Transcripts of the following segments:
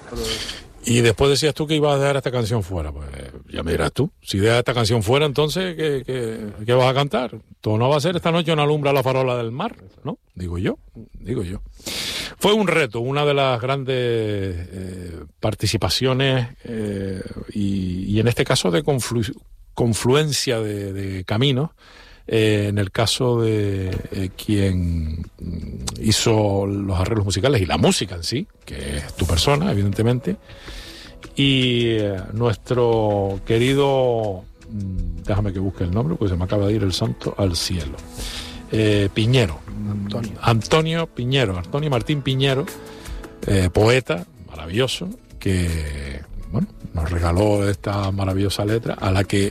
Y después decías tú que ibas a dejar esta canción fuera. Pues ya me dirás tú. Si dejas esta canción fuera, entonces, ¿qué vas a cantar? Todo no va a ser esta noche una alumbra la farola del mar, ¿no? Digo yo. Fue un reto, una de las grandes participaciones y en este caso de confluencia de caminos. En el caso de quien hizo los arreglos musicales y la música en sí, que es tu persona, evidentemente, y nuestro querido, déjame que busque el nombre, porque se me acaba de ir el santo al cielo, Piñero, Antonio Martín Piñero, poeta maravilloso, que bueno, nos regaló esta maravillosa letra, a la que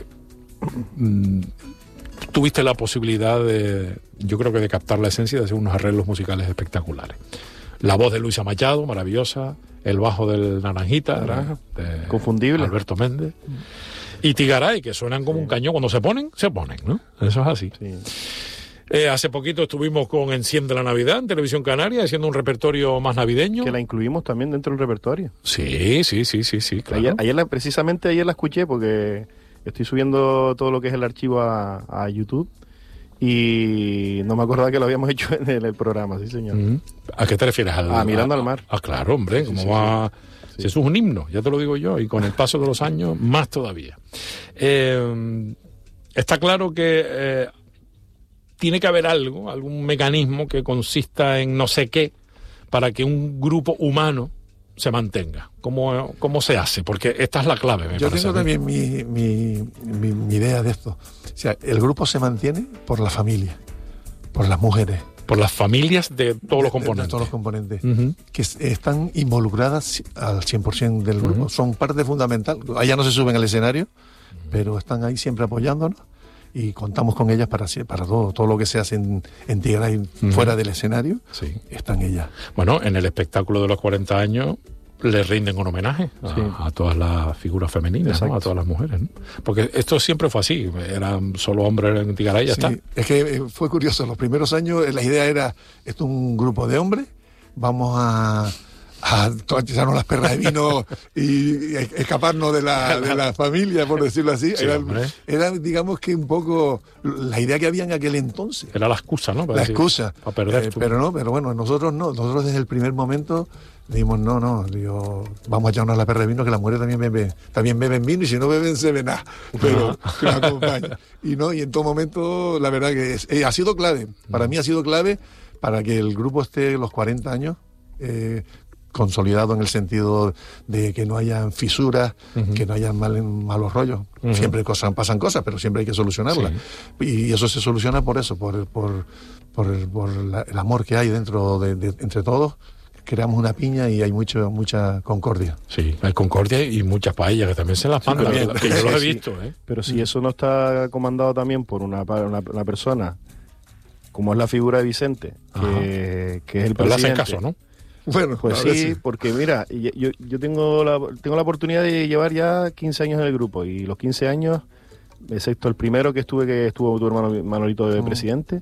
tuviste la posibilidad yo creo que de captar la esencia y de hacer unos arreglos musicales espectaculares. La voz de Luisa Machado, maravillosa, el bajo del Naranjita, confundible, Alberto Méndez, y Tigaray, que suenan como un cañón, cuando se ponen, ¿no? Eso es así. Sí. Hace poquito estuvimos con Enciende la Navidad en Televisión Canaria, haciendo un repertorio más navideño. Que la incluimos también dentro del repertorio. Sí, claro. Precisamente ayer la escuché porque estoy subiendo todo lo que es el archivo a YouTube y no me acordaba que lo habíamos hecho en el programa, sí señor. ¿A qué te refieres? Mirando al mar. Claro, hombre, ¿cómo va? Sí. Si eso es un himno, ya te lo digo yo, y con el paso de los años, más todavía. Está claro que tiene que haber algún mecanismo que consista en no sé qué, para que un grupo humano se mantenga. ¿Cómo se hace? Porque esta es la clave, me parece. Yo tengo también mi idea de esto. O sea, el grupo se mantiene por la familia, por las mujeres. Por las familias de todos los componentes. De todos los componentes, que están involucradas al 100% del grupo. Son parte fundamental. Allá no se suben al escenario, pero están ahí siempre apoyándonos. Y contamos con ellas para todo lo que se hace en Tigray fuera del escenario, están ellas. Bueno, en el espectáculo de los 40 años le rinden un homenaje a todas las figuras femeninas, ¿no? A todas las mujeres, ¿no? Porque esto siempre fue así, eran solo hombres en Tigray y ya está. Es que fue curioso, los primeros años la idea era, esto es un grupo de hombres, vamos a echarnos las perras de vino y escaparnos de la familia, por decirlo así. Sí, era, digamos que un poco la idea que había en aquel entonces. Era la excusa, ¿no? La excusa. Para perder pero bueno, nosotros no. Nosotros desde el primer momento dijimos, vamos a echarnos la perra de vino, que las mujeres también beben vino, y si no beben se ven pero que nos acompaña. Y en todo momento, la verdad que ha sido clave. Para mí ha sido clave para que el grupo esté los 40 años consolidado, en el sentido de que no hayan fisuras, que no hayan malos rollos. Siempre pasan cosas, pero siempre hay que solucionarlas. Y eso se soluciona por eso, por el amor que hay dentro entre todos. Creamos una piña y hay mucha concordia. Sí, hay concordia y muchas paellas que también se las mandan, que yo los he visto. Pero si eso no está comandado también por una persona, como es la figura de Vicente, que es el presidente. Le hacen caso, ¿no? Bueno, pues sí, porque mira, yo tengo la oportunidad de llevar ya 15 años en el grupo, y los 15 años, excepto el primero que estuvo tu hermano Manolito de presidente,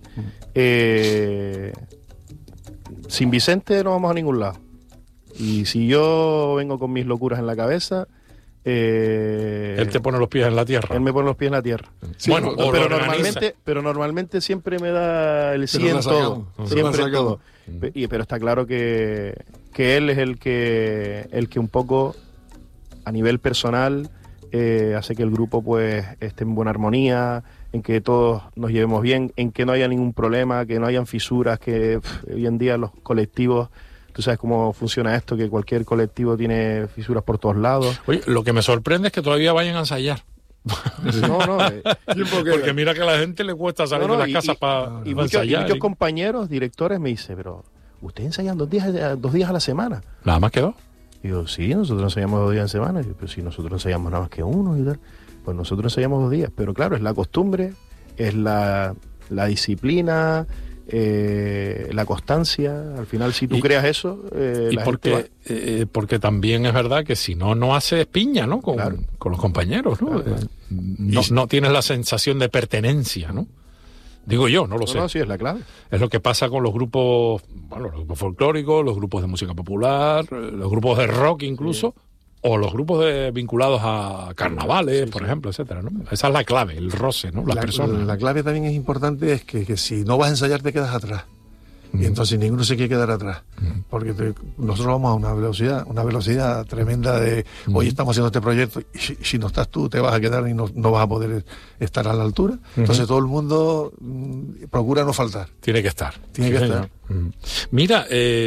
sin Vicente no vamos a ningún lado. Y si yo vengo con mis locuras en la cabeza, él te pone los pies en la tierra. Él me pone los pies en la tierra. Sí, bueno, pero normalmente siempre me da el 100 todo. Siempre todo. Pero está claro que él es el que un poco a nivel personal hace que el grupo pues esté en buena armonía, en que todos nos llevemos bien, en que no haya ningún problema, que no hayan fisuras, que hoy en día los colectivos, tú sabes cómo funciona esto, que cualquier colectivo tiene fisuras por todos lados. Oye, lo que me sorprende es que todavía vayan a ensayar. Porque mira que a la gente le cuesta salir de las casas para ensayar. Y muchos compañeros, directores, me dicen, pero ¿ustedes ensayan 2 días a la semana? ¿Nada más que 2? Digo, sí, nosotros ensayamos 2 días en semana. Digo, pero si nosotros ensayamos nada más que 1 y tal. Pues nosotros ensayamos 2 días. Pero claro, es la costumbre, es la disciplina, la constancia. Al final, si tú creas eso, porque también es verdad que si no haces piña, ¿no? Con los compañeros, ¿no? Claro. No tienes la sensación de pertenencia, ¿no? Digo yo, no lo sé. No, sí, es la clave. Es lo que pasa con los grupos, bueno, los grupos folclóricos, los grupos de música popular, los grupos de rock incluso, o los grupos vinculados a carnavales, por ejemplo, etcétera, ¿no? Esa es la clave, el roce, ¿no? Las personas. La clave también es importante, es que si no vas a ensayar te quedas atrás. Y entonces ninguno se quiere quedar atrás, porque nosotros vamos a una velocidad tremenda de hoy estamos haciendo este proyecto y si no estás tú te vas a quedar y no vas a poder estar a la altura. Entonces todo el mundo procura no faltar. Tiene que estar. Tiene que estar. Mira,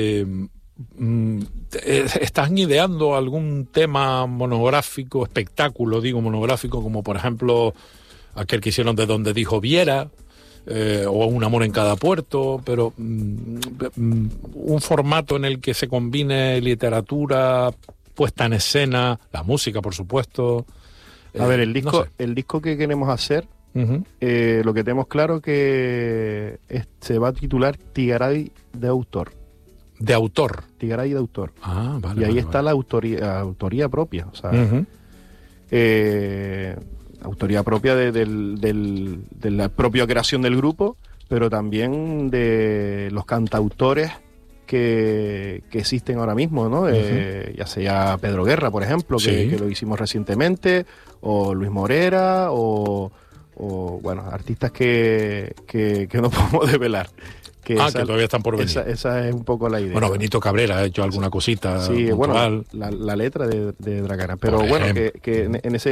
¿están ideando algún tema monográfico, espectáculo, digo monográfico, como por ejemplo aquel que hicieron de Donde dijo Viera? O Un amor en cada puerto, pero un formato en el que se combine literatura, puesta en escena, la música, por supuesto. A ver, el disco que queremos hacer, lo que tenemos claro que se va a titular Tigaray de autor. De autor. Tigaray de autor. Ah, vale. Y ahí vale, está la autoría propia, o sea, autoría propia de la propia creación del grupo, pero también de los cantautores que existen ahora mismo, ¿no? Ya sea Pedro Guerra, por ejemplo, que lo hicimos recientemente, o Luis Morera, o bueno, artistas que no podemos develar. que todavía están por venir. Esa es un poco la idea. Bueno, Benito Cabrera ha hecho alguna cosita. Sí, puntual. Bueno, la letra de Dragana. Pero bueno, que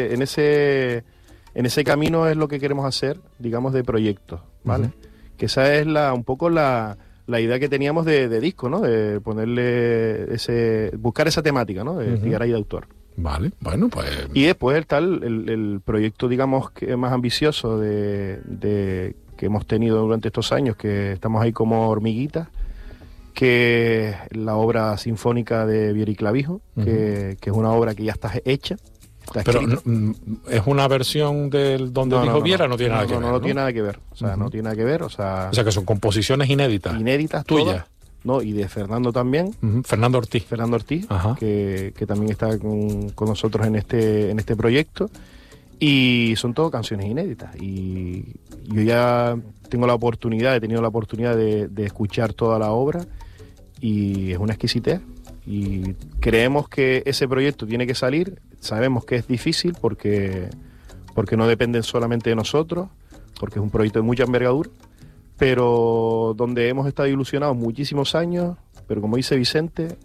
en ese camino es lo que queremos hacer, digamos, de proyectos, ¿vale? Que esa es un poco la idea que teníamos de disco, ¿no? De ponerle buscar esa temática, ¿no? De Tigaray de autor. Vale, bueno, pues... Y después está el proyecto, digamos, que más ambicioso que hemos tenido durante estos años, que estamos ahí como hormiguitas, que es la obra sinfónica de Viera y Clavijo, que es una obra que ya está hecha. Pero es una versión del Donde dijo Viera, no tiene nada que ver. No tiene nada que ver. O sea, no tiene nada que ver. O sea que son composiciones inéditas. Inéditas tuyas. Todas, ¿no? Y de Fernando también. Fernando Ortiz. Que también está con nosotros en este proyecto. Y son todo canciones inéditas. Y yo ya he tenido la oportunidad de escuchar toda la obra. Y es una exquisitez. Y creemos que ese proyecto tiene que salir. Sabemos que es difícil porque no dependen solamente de nosotros, porque es un proyecto de mucha envergadura, pero donde hemos estado ilusionados muchísimos años, pero como dice Vicente,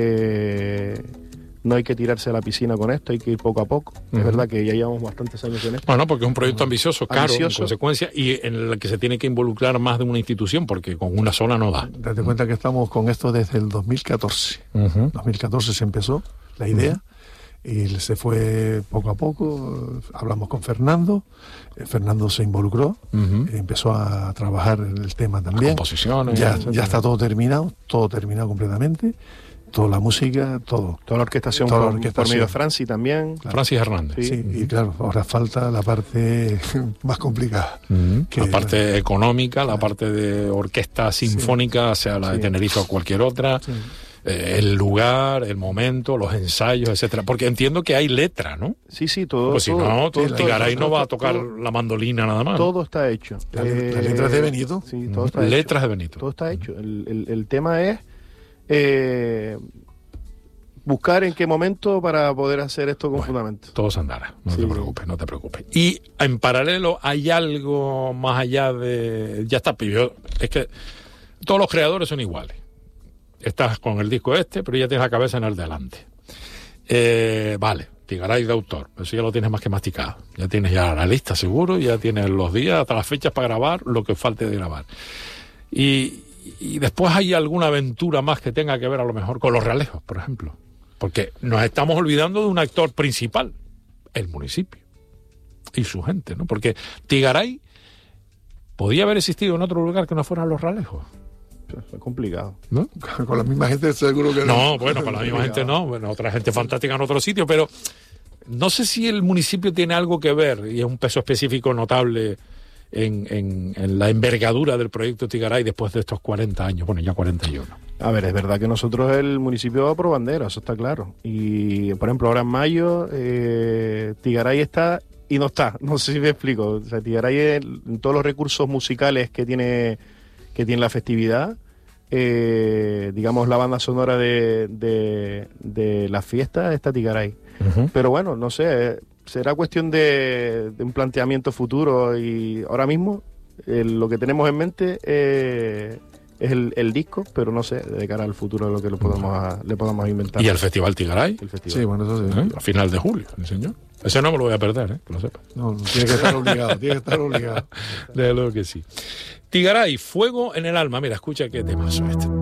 no hay que tirarse a la piscina con esto, hay que ir poco a poco. Es verdad que ya llevamos bastantes años en esto. Bueno, porque es un proyecto ambicioso, caro, en consecuencia, y en el que se tiene que involucrar más de una institución, porque con una sola no da. Date cuenta que estamos con esto desde el 2014. 2014 se empezó la idea. Y se fue poco a poco, hablamos con Fernando, Fernando se involucró, empezó a trabajar en el tema también. Composiciones. Ya está todo terminado completamente, toda la música, todo. Toda la orquestación por medio de Francis también. Claro. Francis Hernández. Sí, y claro, ahora falta la parte más complicada. La parte económica, la parte de orquesta sinfónica, sea la de Tenerife o cualquier otra. Sí. El lugar, el momento, los ensayos, etcétera, porque entiendo que hay letra, ¿no? Sí, todo. Pues si no, Tigaray no va a tocar la mandolina nada más. Todo está hecho. Las letras de Benito. Sí, todo está letras hecho. de Benito. Todo está hecho. El tema es buscar en qué momento para poder hacer esto con fundamento. Todo se andará, no te preocupes. Y en paralelo hay algo más allá de... Ya está, es que todos los creadores son iguales. Estás con el disco pero ya tienes la cabeza en el delante. Vale, Tigaray de autor, eso ya lo tienes más que masticado. Ya tienes ya la lista seguro, ya tienes los días, hasta las fechas para grabar, lo que falte de grabar. Y después hay alguna aventura más que tenga que ver a lo mejor con los realejos, por ejemplo. Porque nos estamos olvidando de un actor principal, el municipio y su gente, ¿no? Porque Tigaray podía haber existido en otro lugar que no fueran los realejos. Es complicado, ¿no? Con la misma gente seguro que no. No, bueno, con la misma gente no. Bueno, otra gente fantástica en otro sitio, pero no sé si el municipio tiene algo que ver, y es un peso específico notable en la envergadura del proyecto Tigaray después de estos 40 años, bueno, ya 41. A ver, es verdad que nosotros el municipio va por bandera, eso está claro. Y, por ejemplo, ahora en mayo, Tigaray está y no está. No sé si me explico. O sea, Tigaray, en todos los recursos musicales que tiene la festividad, digamos, la banda sonora de las fiestas está Tigaray. Pero bueno, no sé, será cuestión de un planteamiento futuro, y ahora mismo lo que tenemos en mente es el disco, pero no sé, de cara al futuro lo que le podamos inventar. ¿Y el Festival Tigaray? Sí, bueno, eso sí. A final de julio, mi señor. Ese no me lo voy a perder, que lo sepa. No, tiene que estar obligado, tiene que estar obligado. Desde luego que sí. Tigaray, Fuego en el alma. Mira, escucha qué temazo este.